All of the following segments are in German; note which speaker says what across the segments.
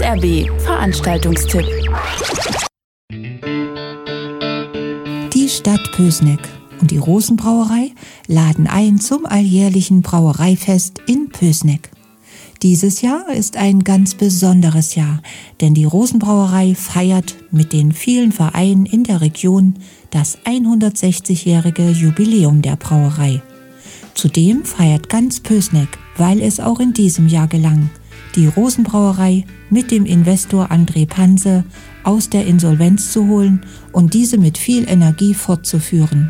Speaker 1: SRB Veranstaltungstipp.
Speaker 2: Die Stadt Pößneck und die Rosenbrauerei laden ein zum alljährlichen Brauereifest in Pößneck. Dieses Jahr ist ein ganz besonderes Jahr, denn die Rosenbrauerei feiert mit den vielen Vereinen in der Region das 160-jährige Jubiläum der Brauerei. Zudem feiert ganz Pößneck, weil es auch in diesem Jahr gelang, die Rosenbrauerei mit dem Investor André Panse aus der Insolvenz zu holen und diese mit viel Energie fortzuführen.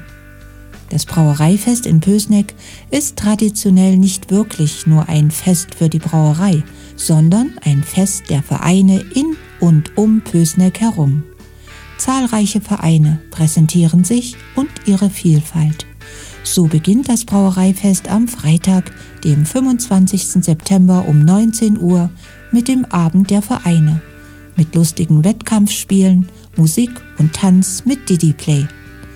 Speaker 2: Das Brauereifest in Pößneck ist traditionell nicht wirklich nur ein Fest für die Brauerei, sondern ein Fest der Vereine in und um Pößneck herum. Zahlreiche Vereine präsentieren sich und ihre Vielfalt. So beginnt das Brauereifest am Freitag, dem 25. September um 19 Uhr mit dem Abend der Vereine, mit lustigen Wettkampfspielen, Musik und Tanz mit Didi-Play.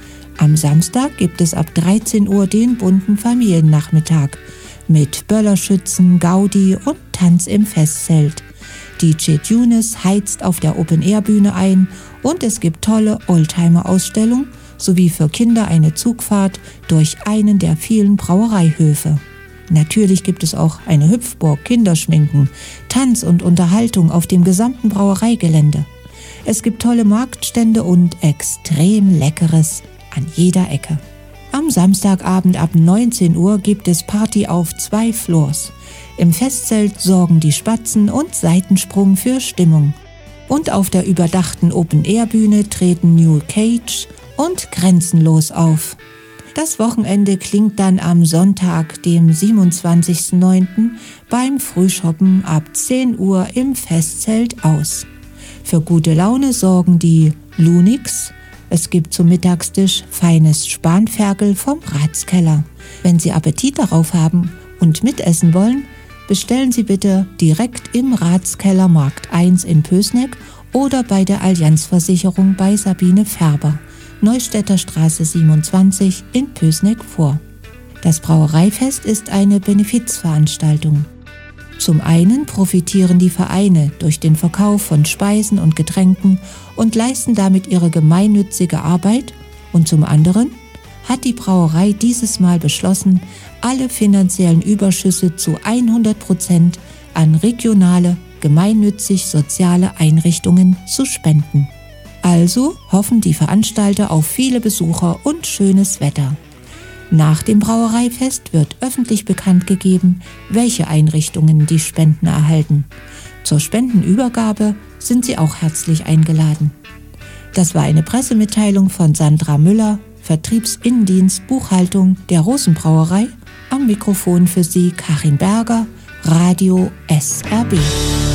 Speaker 2: Am Samstag gibt es ab 13 Uhr den bunten Familiennachmittag mit Böllerschützen, Gaudi und Tanz im Festzelt. DJ Tunis heizt auf der Open-Air-Bühne ein und es gibt tolle Oldtimer-Ausstellungen sowie für Kinder eine Zugfahrt durch einen der vielen Brauereihöfe. Natürlich gibt es auch eine Hüpfburg, Kinderschminken, Tanz und Unterhaltung auf dem gesamten Brauereigelände. Es gibt tolle Marktstände und extrem Leckeres an jeder Ecke. Am Samstagabend ab 19 Uhr gibt es Party auf 2 Floors. Im Festzelt sorgen die Spatzen und Seitensprung für Stimmung. Und auf der überdachten Open-Air-Bühne treten New Cage und Grenzenlos auf. Das Wochenende klingt dann am Sonntag, dem 27.09. beim Frühschoppen ab 10 Uhr im Festzelt aus. Für gute Laune sorgen die Lunix. Es gibt zum Mittagstisch feines Spanferkel vom Ratskeller. Wenn Sie Appetit darauf haben und mitessen wollen, bestellen Sie bitte direkt im Ratskeller Markt 1 in Pößneck oder bei der Allianzversicherung bei Sabine Färber, Neustädter Straße 27 in Pößneck vor. Das Brauereifest ist eine Benefizveranstaltung. Zum einen profitieren die Vereine durch den Verkauf von Speisen und Getränken und leisten damit ihre gemeinnützige Arbeit und zum anderen hat die Brauerei dieses Mal beschlossen, alle finanziellen Überschüsse zu 100% an regionale, gemeinnützig-soziale Einrichtungen zu spenden. Also hoffen die Veranstalter auf viele Besucher und schönes Wetter. Nach dem Brauereifest wird öffentlich bekannt gegeben, welche Einrichtungen die Spenden erhalten. Zur Spendenübergabe sind Sie auch herzlich eingeladen. Das war eine Pressemitteilung von Sandra Müller, Vertriebsinnendienst Buchhaltung der Rosenbrauerei. Am Mikrofon für Sie Karin Berger, Radio SRB.